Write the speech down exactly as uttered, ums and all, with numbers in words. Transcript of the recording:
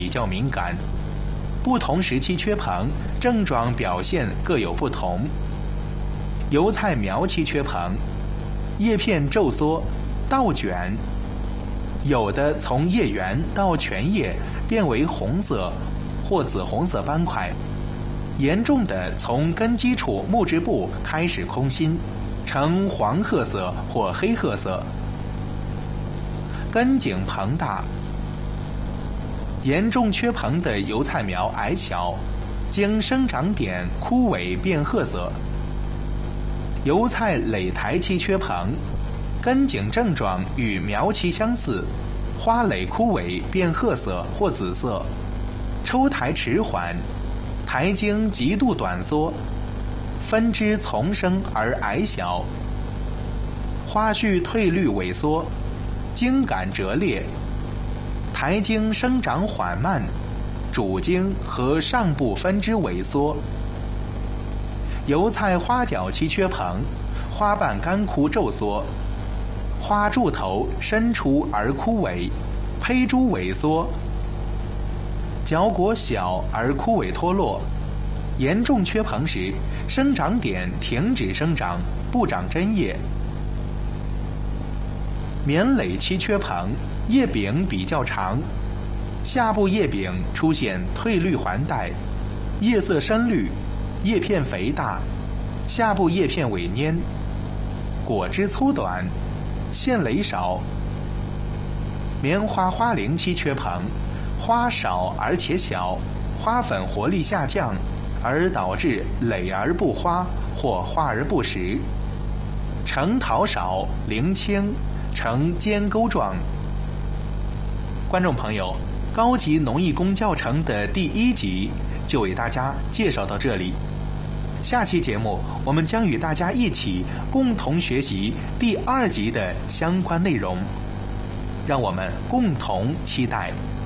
比较敏感，不同时期缺棚症状表现各有不同。油菜苗期缺棚，叶片皱缩、倒卷，有的从叶缘到全叶变为红色或紫红色斑块，严重的从根基处木质部开始空心，呈黄褐色或黑褐色。根茎膨大，严重缺棚的油菜苗矮小，经生长点枯萎变褐色。油菜蕾苔期缺棚，根茎症状与苗期相似，花蕾枯萎变褐色或紫色，抽苔迟缓，苔茎极度短缩，分枝丛生而矮小，花序褪绿萎缩，茎秆折裂，苔茎生长缓慢，主茎和上部分枝萎缩。油菜花角期缺棚，花瓣干枯皱缩，花柱头伸出而枯萎，胚珠萎缩，角果小而枯萎脱落。严重缺棚时，生长点停止生长，不长针叶。棉蕾期缺棚，叶柄比较长，下部叶柄出现褪绿环带，叶色深绿，叶片肥大，下部叶片萎蔫，果枝粗短，线蕾少。棉花花龄期缺棚，花少而且小，花粉活力下降，而导致蕾而不花或花而不实，呈桃少，龄轻，呈尖钩状。观众朋友，高级农艺工教程的第一集就为大家介绍到这里，下期节目我们将与大家一起共同学习第二集的相关内容，让我们共同期待。